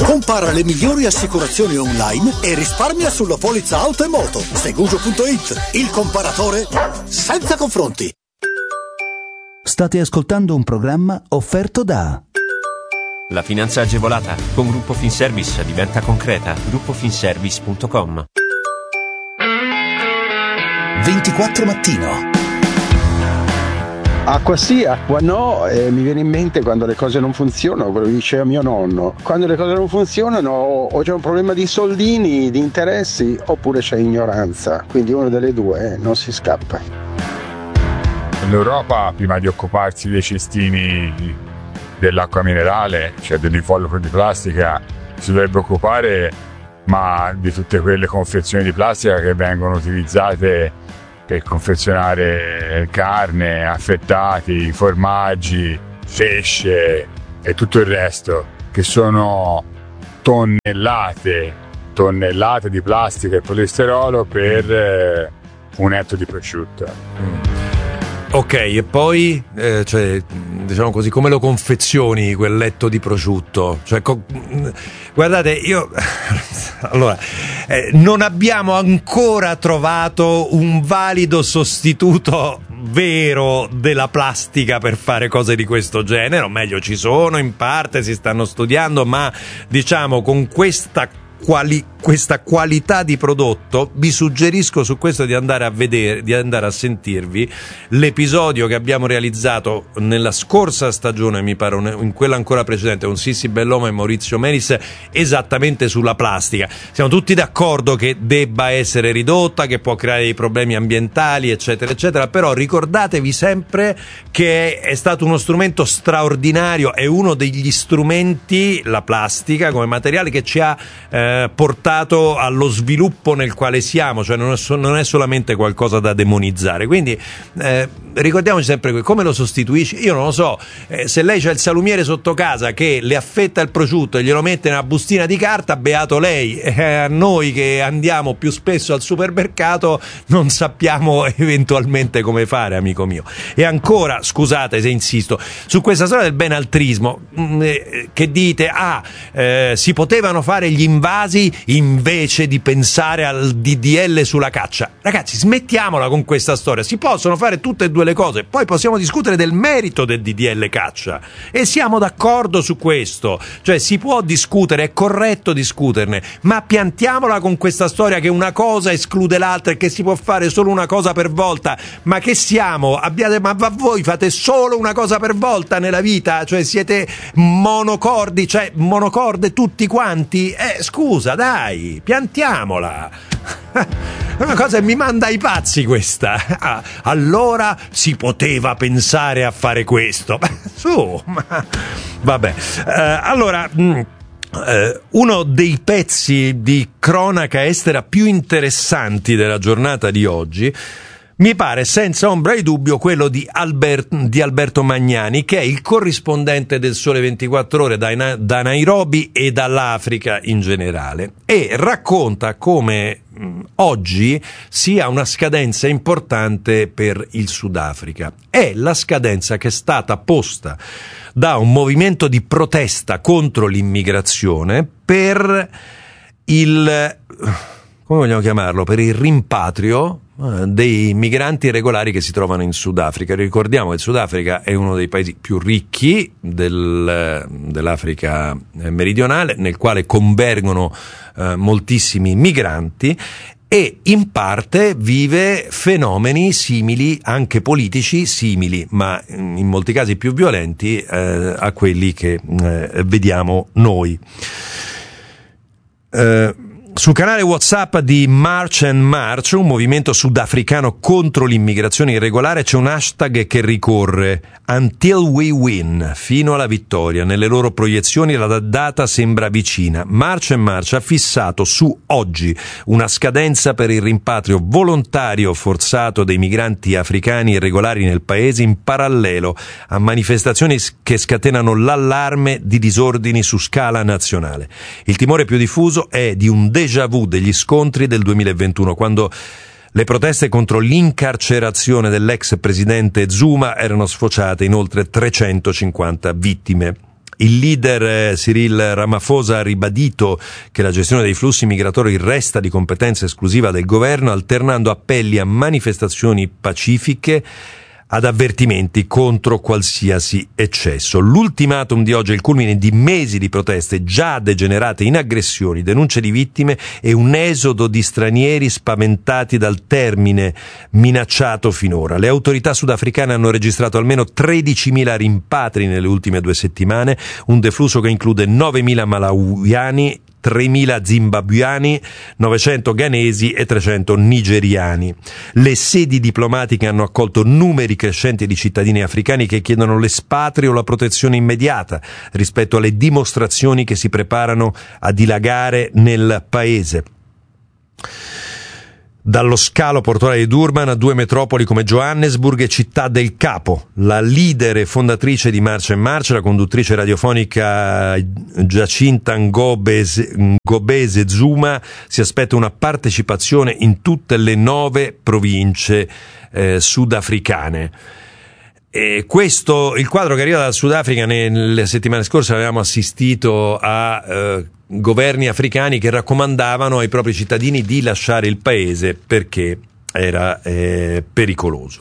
Compara le migliori assicurazioni online e risparmia sulla polizza auto e moto. Segugio.it, il comparatore senza confronti. State ascoltando un programma offerto da La finanza agevolata con Gruppo Finservice diventa concreta. gruppofinservice.com. 24 Mattino. Acqua sì, acqua no, mi viene in mente quando le cose non funzionano, quello che diceva mio nonno. Quando le cose non funzionano o c'è un problema di soldini, di interessi, oppure c'è ignoranza. Quindi una delle due non si scappa. L'Europa, prima di occuparsi dei cestini dell'acqua minerale, cioè dell'involucro di plastica, si dovrebbe occupare di tutte quelle confezioni di plastica che vengono utilizzate per confezionare carne, affettati, formaggi, pesce e tutto il resto, che sono tonnellate di plastica e polisterolo per un etto di prosciutto. Ok, e poi, diciamo così, come lo confezioni quel letto di prosciutto? Guardate, io... Allora, non abbiamo ancora trovato un valido sostituto vero della plastica per fare cose di questo genere, o meglio ci sono, in parte si stanno studiando, ma diciamo con questa qualità di prodotto vi suggerisco su questo di andare a vedere, di andare a sentirvi l'episodio che abbiamo realizzato nella scorsa stagione, mi pare, in quella ancora precedente, con Sissi Bellomo e Maurizio Menis, esattamente sulla plastica. Siamo tutti d'accordo che debba essere ridotta, che può creare dei problemi ambientali, eccetera eccetera, però ricordatevi sempre che è stato uno strumento straordinario, è uno degli strumenti, la plastica come materiale, che ci ha portato allo sviluppo nel quale siamo, cioè non è solamente qualcosa da demonizzare. Quindi ricordiamoci sempre come lo sostituisci. Io non lo so, se lei c'ha il salumiere sotto casa che le affetta il prosciutto e glielo mette nella bustina di carta, beato lei. A noi che andiamo più spesso al supermercato non sappiamo eventualmente come fare, amico mio. E ancora, scusate se insisto su questa storia del benaltrismo, che dite si potevano fare gli invasi invece di pensare al DDL sulla caccia. Ragazzi, smettiamola con questa storia. Si possono fare tutte e due le cose, poi possiamo discutere del merito del DDL caccia e siamo d'accordo su questo, cioè si può discutere, è corretto discuterne, ma piantiamola con questa storia che una cosa esclude l'altra e che si può fare solo una cosa per volta. Ma che siamo? Voi fate solo una cosa per volta nella vita? Cioè siete monocorde tutti quanti? Scusa, dai, piantiamola. È una cosa che mi manda ai pazzi questa. Allora si poteva pensare a fare questo. Vabbè. Allora, uno dei pezzi di cronaca estera più interessanti della giornata di oggi mi pare senza ombra di dubbio quello di Alberto Magnani, che è il corrispondente del Sole 24 Ore da Nairobi e dall'Africa in generale, e racconta come oggi sia una scadenza importante per il Sudafrica. È la scadenza che è stata posta da un movimento di protesta contro l'immigrazione per il, come vogliamo chiamarlo, per il rimpatrio dei migranti irregolari che si trovano in Sudafrica. Ricordiamo che il Sudafrica è uno dei paesi più ricchi dell'Africa meridionale, nel quale convergono moltissimi migranti, e in parte vive fenomeni simili, anche politici simili, ma in molti casi più violenti a quelli che vediamo noi. Sul canale WhatsApp di March and March, un movimento sudafricano contro l'immigrazione irregolare, c'è un hashtag che ricorre: Until we win, fino alla vittoria. Nelle loro proiezioni la data sembra vicina. March and March ha fissato su oggi una scadenza per il rimpatrio volontario forzato dei migranti africani irregolari nel paese, in parallelo a manifestazioni che scatenano l'allarme di disordini su scala nazionale. Il timore più diffuso è di un déjà vu degli scontri del 2021, quando le proteste contro l'incarcerazione dell'ex presidente Zuma erano sfociate in oltre 350 vittime. Il leader Cyril Ramaphosa ha ribadito che la gestione dei flussi migratori resta di competenza esclusiva del governo, alternando appelli a manifestazioni pacifiche ad avvertimenti contro qualsiasi eccesso. L'ultimatum di oggi è il culmine di mesi di proteste già degenerate in aggressioni, denunce di vittime e un esodo di stranieri spaventati dal termine minacciato finora. Le autorità sudafricane hanno registrato almeno 13.000 rimpatri nelle ultime 2 settimane, un deflusso che include 9.000 malawiani, 3.000 zimbabuani, 900 ghanesi e 300 nigeriani. Le sedi diplomatiche hanno accolto numeri crescenti di cittadini africani che chiedono l'espatrio o la protezione immediata rispetto alle dimostrazioni che si preparano a dilagare nel paese. Dallo scalo portuale di Durban a 2 metropoli come Johannesburg e Città del Capo. La leader e fondatrice di Marcia e Marcia, la conduttrice radiofonica Jacinta Ngobese Zuma, si aspetta una partecipazione in tutte le 9 province sudafricane. E questo, il quadro che arriva dal Sudafrica. Nelle settimane scorse avevamo assistito a governi africani che raccomandavano ai propri cittadini di lasciare il paese perché era pericoloso.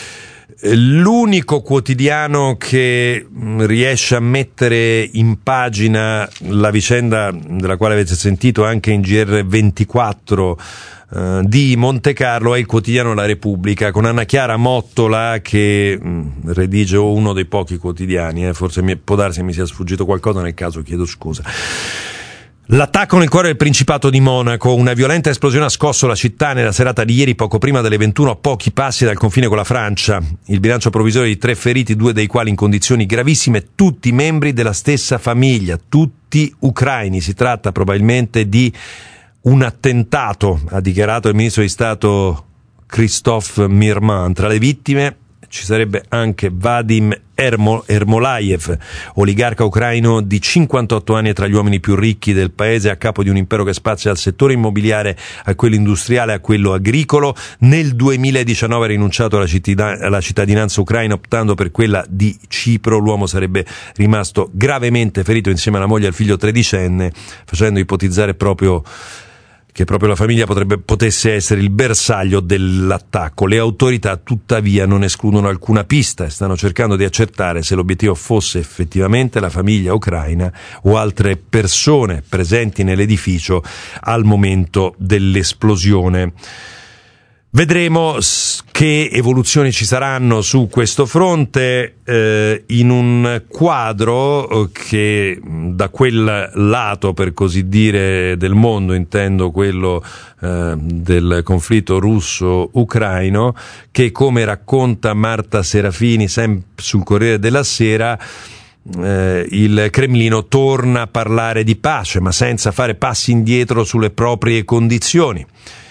L'unico quotidiano che riesce a mettere in pagina la vicenda della quale avete sentito anche in GR24 di Montecarlo è il quotidiano La Repubblica, con Anna Chiara Mottola che redige uno dei pochi quotidiani, forse può darsi mi sia sfuggito qualcosa, nel caso chiedo scusa. L'attacco nel cuore del Principato di Monaco, una violenta esplosione ha scosso la città nella serata di ieri poco prima delle 21 a pochi passi dal confine con la Francia. Il bilancio provvisorio di 3 feriti, 2 dei quali in condizioni gravissime, tutti membri della stessa famiglia, tutti ucraini. Si tratta probabilmente di un attentato, ha dichiarato il ministro di Stato Christophe Mirman. Tra le vittime ci sarebbe anche Vadim Ermolaev, oligarca ucraino di 58 anni e tra gli uomini più ricchi del paese, a capo di un impero che spazia dal settore immobiliare a quello industriale a quello agricolo. Nel 2019 ha rinunciato alla cittadinanza ucraina optando per quella di Cipro. L'uomo sarebbe rimasto gravemente ferito insieme alla moglie e al figlio tredicenne, facendo ipotizzare che proprio la famiglia potesse essere il bersaglio dell'attacco. Le autorità tuttavia non escludono alcuna pista e stanno cercando di accertare se l'obiettivo fosse effettivamente la famiglia ucraina o altre persone presenti nell'edificio al momento dell'esplosione. Vedremo che evoluzioni ci saranno su questo fronte in un quadro che da quel lato, per così dire, del mondo, intendo quello del conflitto russo-ucraino, che come racconta Marta Serafini sempre sul Corriere della Sera, il Cremlino torna a parlare di pace ma senza fare passi indietro sulle proprie condizioni.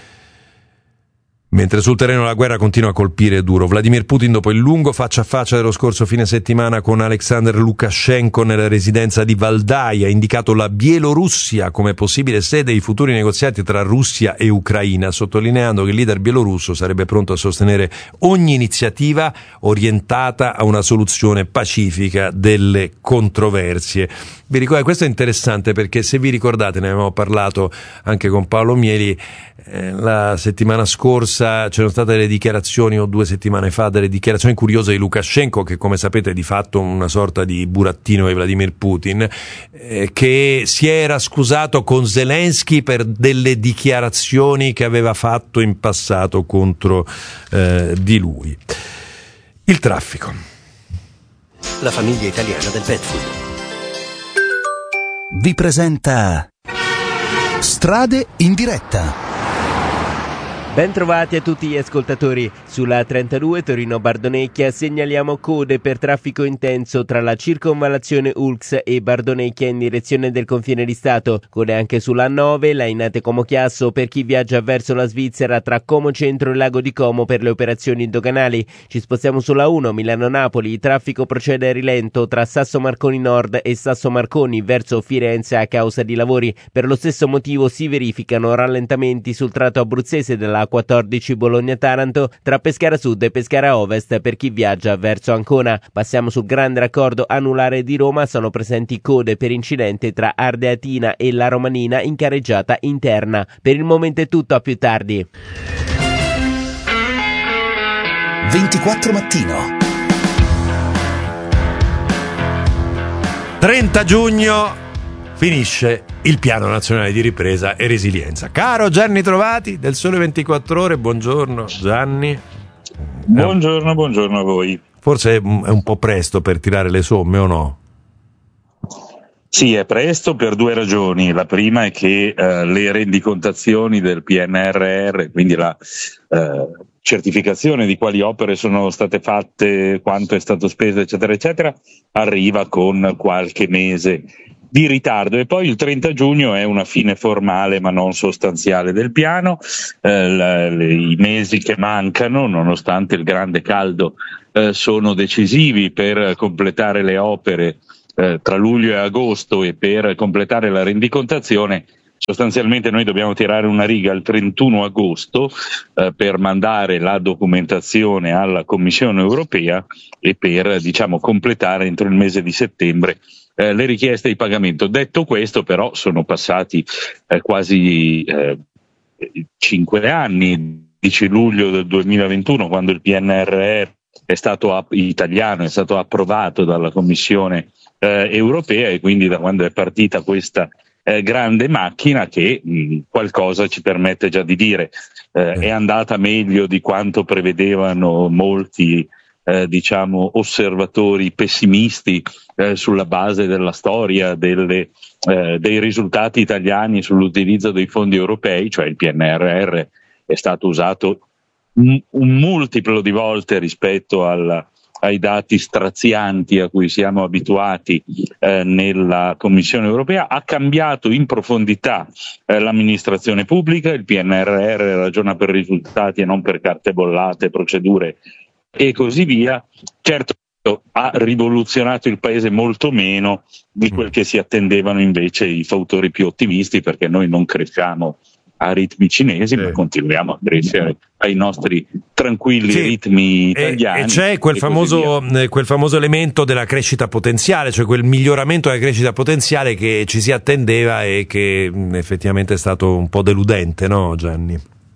Mentre sul terreno la guerra continua a colpire duro. Vladimir Putin, dopo il lungo faccia a faccia dello scorso fine settimana con Alexander Lukashenko nella residenza di Valdai, ha indicato la Bielorussia come possibile sede dei futuri negoziati tra Russia e Ucraina, sottolineando che il leader bielorusso sarebbe pronto a sostenere ogni iniziativa orientata a una soluzione pacifica delle controversie. Vi ricordo, questo è interessante perché, se vi ricordate, ne avevamo parlato anche con Paolo Mieli la settimana scorsa. C'erano state le dichiarazioni, o 2 settimane fa, delle dichiarazioni curiose di Lukashenko, che come sapete è di fatto una sorta di burattino di Vladimir Putin, che si era scusato con Zelensky per delle dichiarazioni che aveva fatto in passato contro di lui. Il traffico. La famiglia italiana del pet food vi presenta Strade in diretta. Ben trovati a tutti gli ascoltatori. Sulla 32 Torino-Bardonecchia segnaliamo code per traffico intenso tra la circonvallazione Ulx e Bardonecchia in direzione del confine di Stato. Code anche sulla 9, Lainate Como Chiasso per chi viaggia verso la Svizzera tra Como Centro e Lago di Como per le operazioni doganali. Ci spostiamo sulla 1 Milano-Napoli, il traffico procede a rilento tra Sasso Marconi Nord e Sasso Marconi verso Firenze a causa di lavori. Per lo stesso motivo si verificano rallentamenti sul tratto abruzzese della la A14 Bologna-Taranto tra Pescara Sud e Pescara Ovest per chi viaggia verso Ancona. Passiamo sul grande raccordo anulare di Roma, sono presenti code per incidente tra Ardeatina e la Romanina in carreggiata interna. Per il momento è tutto, a più tardi. 24 mattino. 30 giugno finisce il Piano Nazionale di Ripresa e Resilienza. Caro Gianni Trovati del Sole 24 Ore, buongiorno Gianni. Buongiorno a voi. Forse è un po' presto per tirare le somme, o no? Sì, è presto per due ragioni. La prima è che le rendicontazioni del PNRR, quindi la certificazione di quali opere sono state fatte, quanto è stato speso, eccetera, eccetera, arriva con qualche mese di ritardo. E poi il 30 giugno è una fine formale ma non sostanziale del piano. I mesi che mancano, nonostante il grande caldo, sono decisivi per completare le opere tra luglio e agosto e per completare la rendicontazione. Sostanzialmente noi dobbiamo tirare una riga il 31 agosto per mandare la documentazione alla Commissione europea e per, completare entro il mese di settembre le richieste di pagamento. Detto questo, però, sono passati quasi 5 anni, 10 luglio del 2021, quando il PNRR italiano è stato approvato dalla Commissione europea, e quindi da quando è partita questa grande macchina che qualcosa ci permette già di dire. È andata meglio di quanto prevedevano molti osservatori pessimisti sulla base della storia dei risultati italiani sull'utilizzo dei fondi europei, cioè il PNRR è stato usato un multiplo di volte rispetto ai dati strazianti a cui siamo abituati nella Commissione europea. Ha cambiato in profondità l'amministrazione pubblica, il PNRR ragiona per risultati e non per carte bollate, procedure e così via. Certo, ha rivoluzionato il paese molto meno di quel che si attendevano invece i fautori più ottimisti, perché noi non cresciamo a ritmi cinesi, ma continuiamo a crescere ai nostri tranquilli ritmi italiani. E c'è quel famoso elemento della crescita potenziale, cioè quel miglioramento della crescita potenziale che ci si attendeva e che effettivamente è stato un po' deludente, no Gianni?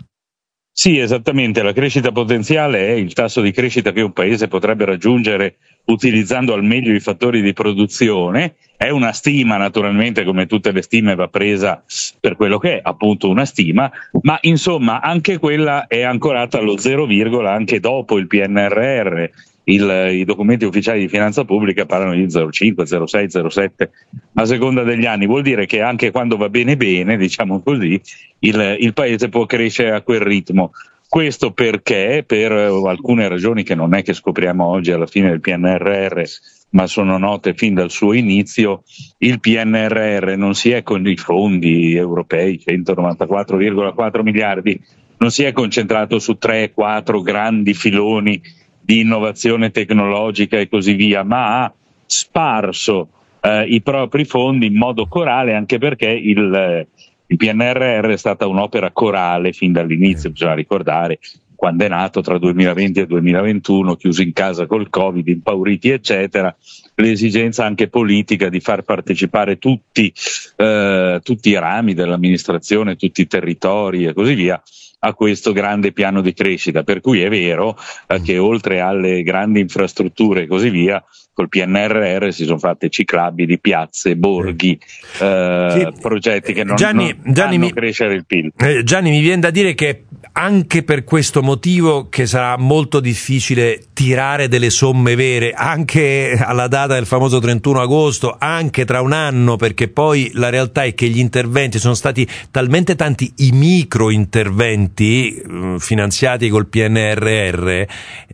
Sì, esattamente. La crescita potenziale è il tasso di crescita che un paese potrebbe raggiungere utilizzando al meglio i fattori di produzione. È una stima, naturalmente, come tutte le stime va presa per quello che è, appunto una stima, ma insomma anche quella è ancorata allo 0, anche dopo il PNRR. I documenti ufficiali di finanza pubblica parlano di 0,5, 0,6, 0,7 a seconda degli anni. Vuol dire che anche quando va bene, diciamo così, il paese può crescere a quel ritmo. Questo perché, per alcune ragioni che non è che scopriamo oggi alla fine del PNRR, ma sono note fin dal suo inizio, il PNRR non si è con i fondi europei, 194,4 miliardi, non si è concentrato su 3-4 grandi filoni di innovazione tecnologica e così via, ma ha sparso i propri fondi in modo corale, anche perché il PNRR è stata un'opera corale fin dall'inizio. Bisogna ricordare quando è nato tra 2020 e 2021, chiusi in casa col Covid, impauriti eccetera, l'esigenza anche politica di far partecipare tutti i rami dell'amministrazione, tutti i territori e così via a questo grande piano di crescita. Per cui è vero che oltre alle grandi infrastrutture e così via, col PNRR si sono fatte ciclabili, piazze, borghi, progetti che non fanno crescere il PIL. Gianni, mi viene da dire che anche per questo motivo che sarà molto difficile tirare delle somme vere, anche alla data del famoso 31 agosto, anche tra un anno, perché poi la realtà è che gli interventi sono stati talmente tanti, i micro interventi finanziati col PNRR,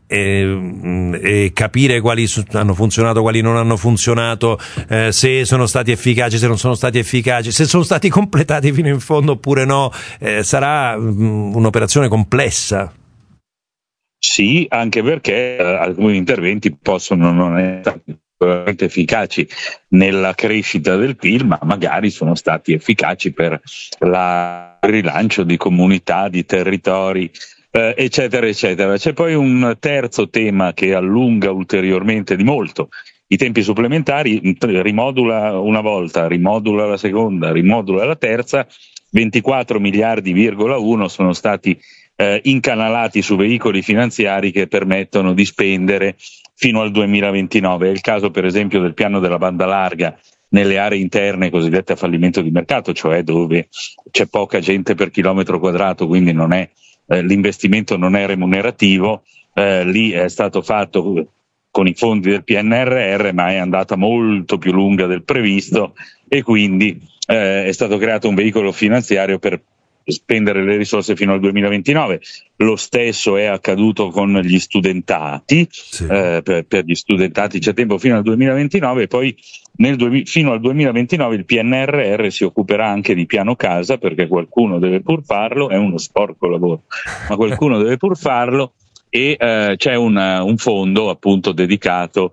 e capire quali hanno funzionato, quali non hanno funzionato, se sono stati efficaci, se non sono stati efficaci, se sono stati completati fino in fondo oppure no, sarà un'operazione complessa. Sì, anche perché alcuni interventi possono non essere particolarmente efficaci nella crescita del PIL, ma magari sono stati efficaci per il rilancio di comunità, di territori, eccetera, eccetera. C'è poi un terzo tema che allunga ulteriormente di molto i tempi supplementari, rimodula una volta, rimodula la seconda, rimodula la terza, 24 miliardi,1 sono stati incanalati su veicoli finanziari che permettono di spendere fino al 2029. È il caso per esempio del piano della banda larga nelle aree interne cosiddette a fallimento di mercato, cioè dove c'è poca gente per chilometro quadrato, quindi non è, l'investimento non è remunerativo. Lì è stato fatto con i fondi del PNRR, ma è andata molto più lunga del previsto e quindi è stato creato un veicolo finanziario per spendere le risorse fino al 2029. Lo stesso è accaduto con gli studentati, sì. Per gli studentati c'è tempo fino al 2029 e poi fino al 2029 il PNRR si occuperà anche di piano casa, perché qualcuno deve pur farlo, è uno sporco lavoro, ma qualcuno deve pur farlo. E c'è un fondo appunto dedicato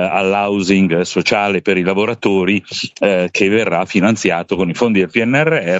all'housing sociale per i lavoratori che verrà finanziato con i fondi del PNRR